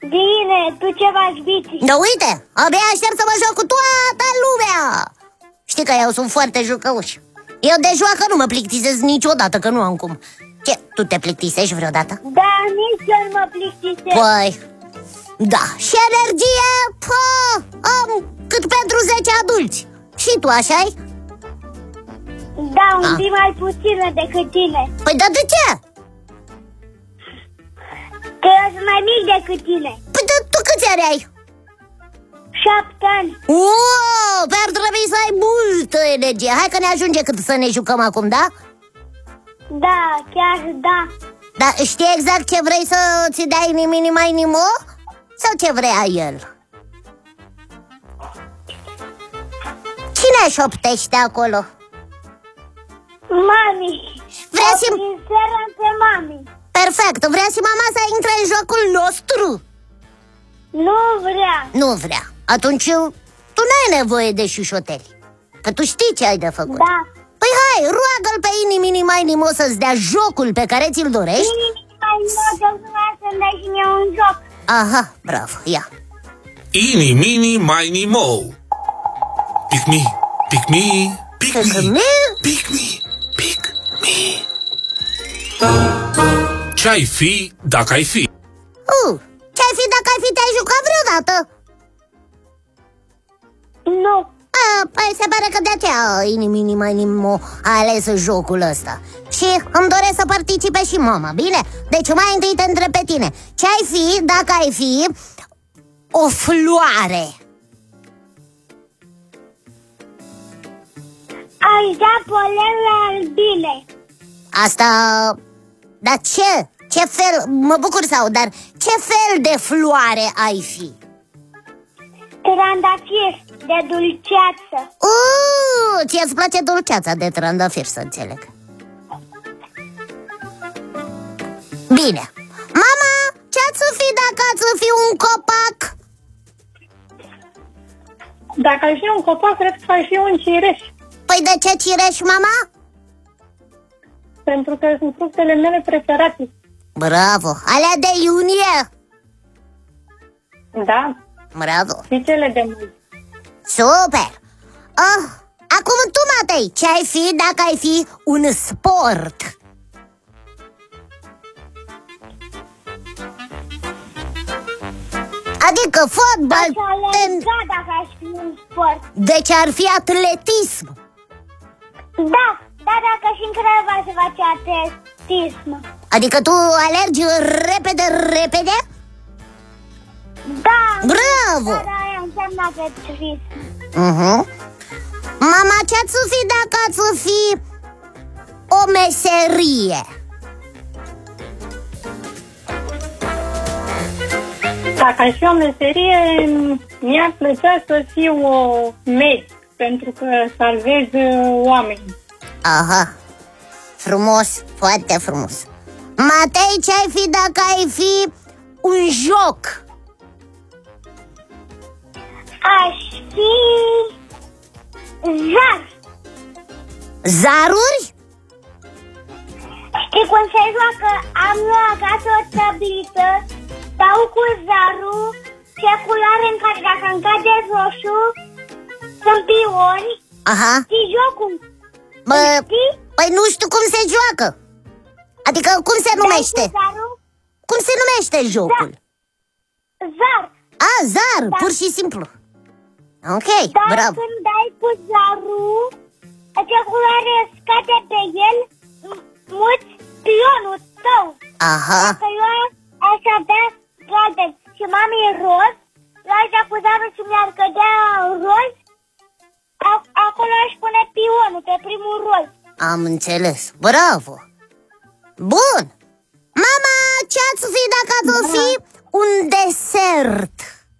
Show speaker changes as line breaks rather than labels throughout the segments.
Bine, tu ce faci, Bici?
Da, uite, abia aștept să mă joc cu toată lumea. Știi că eu sunt foarte jucăuș. Eu de joacă nu mă plictisesc niciodată, că nu am cum. Ce, tu te plictisești vreodată?
Da, nici eu nu mă plictisesc.
Păi, da, și energie, am cât pentru 10 adulți. Și tu așa-i?
Da, un pic mai puțină decât tine.
Păi, dar de ce?
Că eu sunt mai mic decât tine.
Păi, dar tu câți ani ai?
7 ani.
Wow, ar trebui să ai multă energie. Hai că ne ajunge cât să ne jucăm acum, da?
Da, chiar da.
Dar știi exact ce vrei să ți dea Ini, mai Nimo? Sau ce vrea el? Cine șoptește acolo?
Mami.
Vrea și...
pe mami.
Perfect, vrea și mama să intre în jocul nostru?
Nu vrea.
Nu vrea. Atunci tu n-ai nevoie de șușoteli, că tu știi ce ai de făcut.
Da.
Păi hai, roagă-l pe Ini, mai Nimo să-ți dea jocul pe care ți-l dorești.
Ini, mai Nimo, să-mi dai și mie un joc.
Aha, bravo, ia.
Ini, mai Nimo. Pick me, pick me, pick me, pick me, pick me. Ce-ai fi dacă ai fi?
Ce-ai fi dacă ai fi, te-ai jucat vreodată?
Nu.
Păi se pare că de aceea Ini, mai Nimo a ales jocul ăsta. Și îmi doresc să participe și mama, bine? Deci mai întâi te întreb pe tine. Ce-ai fi dacă ai fi o floare?
Aș da polele albine.
Asta... Dar ce? Ce fel? Mă bucur să aud, dar ce fel de floare ai fi?
Trandafir de dulceață.
Ție-ți place dulceața de trandafir, să înțeleg. Bine. Mama, ce-ați fi dacă ați fi un copac?
Dacă ai fi un copac, cred că ai fi un cireș.
Păi de ce cireș, mama?
Pentru că sunt fructele mele preferate.
Bravo, alea de iunie.
Da.
Bravo.
Și cele de mult.
Super. Acum tu, Matei, ce ai fi dacă ai fi un sport? Adică fotbal,
dacă aș fi un sport.
Deci ar fi atletism.
Da, dacă și în Craiova se face atletism.
Adică tu alergi repede?
Da.
Bravo.
Da, aia înseamnă atletism.
Mama, ce-ați fi dacă ați fi o meserie?
Dacă aș fi o meserie, mi-ar plăcea să fiu o medic, pentru că salvez oameni.
Aha, frumos, foarte frumos. Matei, ce ai fi dacă ai fi un joc?
Aș fi zar.
Zaruri?
Știi cum se joacă? Am eu acasă o tabliță, dau cu zarul și culoare în care dacă îmi cade roșu sunt pioni.
Aha.
Știi jocul?
Păi nu știu cum se joacă. Adică cum se numește? Cum se numește jocul?
Zar.
Zar, pur și simplu. Ok,
dar
bravo.
când dai cu zarul, acea culoare scade pe el, muți pionul tău.
Aha.
Dacă eu aș avea galben și mami e roz, l-aș da cu zarul și mi-ar cădea roz, acolo aș pune pionul pe primul roz.
Am înțeles, bravo. Bun. Mama, ce-ați fi dacă ați fi un desert?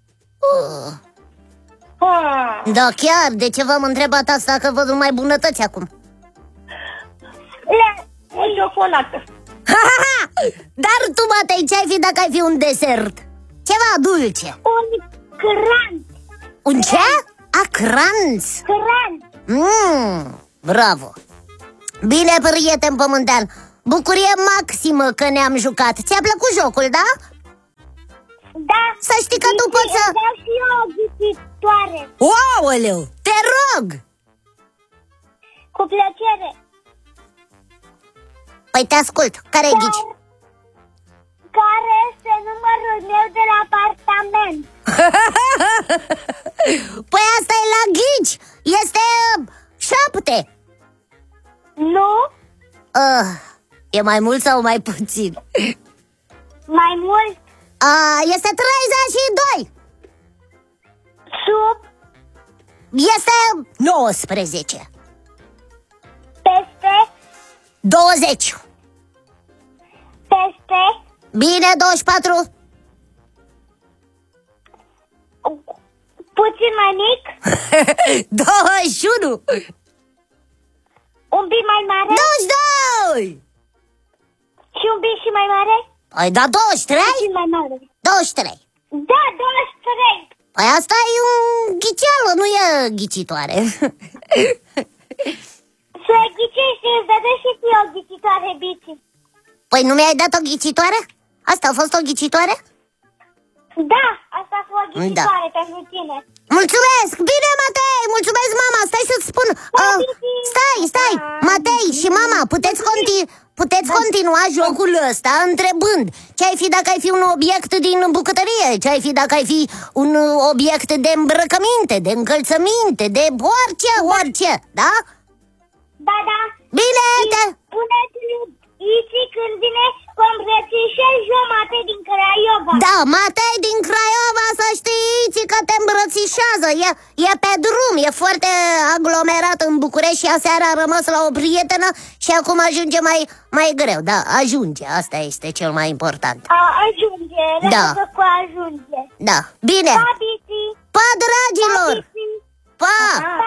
Da, chiar, de ce v-am întrebat asta, că văd numai bunătăți acum?
O ciocolată.
Dar tu, Matei, ce ai fi dacă ai fi un desert? Ceva dulce.
Un cranț.
Un ce? Cranț. Bravo. Bine, prieten pământean, bucurie maximă că ne-am jucat. Ți-a plăcut jocul, da?
Da.
Să știi că tu poți să...
Îți dau și eu o ghicitoare.
Aoleu, te rog!
Cu plăcere.
Păi te ascult, care ghici?
Care este numărul meu de la apartament?
Păi asta e la ghici. Este 7.
Nu?
E mai mult sau mai puțin?
Mai mult?
Este 32.
Sub?
Este 19.
Peste?
20.
Peste?
Bine, 24.
Puțin mai mic?
21.
Un pic mai mare?
22.
Și un pic și mai mare?
Păi da, 23.
Puțin mai mare.
23.
Da, 23.
Păi asta e un ghiceală, nu e ghicitoare.
Să ghicești, îți dă și ție o ghicitoare, Bici.
Păi nu mi-ai dat o ghicitoare? Asta a fost o ghicitoare?
Da, asta a fost o ghicitoare pentru tine.
Mulțumesc! Bine, Matei! Mulțumesc, mama! Stai să-ți spun... Stai! Matei și mama, puteți continua jocul ăsta întrebând ce-ai fi dacă ai fi un obiect din bucătărie, ce-ai fi dacă ai fi un obiect de îmbrăcăminte, de încălțăminte, de orice, da?
Da.
Bine,
Puneți-l Ici când vine cu îmbrățișezi eu, Matei din Craiova.
Da, Matei din Craiova, să știți că te îmbrățișează. E pe drum, e foarte aglomerat în București și aseară a rămas la o prietenă și acum ajunge mai greu. Da, ajunge, asta este cel mai important.
Ajunge, rămâne cu ajunge.
Da, bine.
Pa, Bici.
Pa, dragilor. Pa.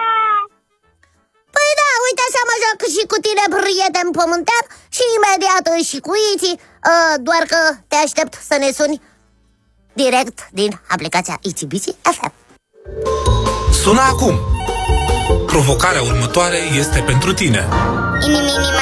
Păi da, uite așa mă joc și cu tine, prieten pământean, și imediat și cu Ici, doar că te aștept să ne suni direct din aplicația Ici Bici FM.
Sună acum. Provocarea următoare este pentru tine.
Inimini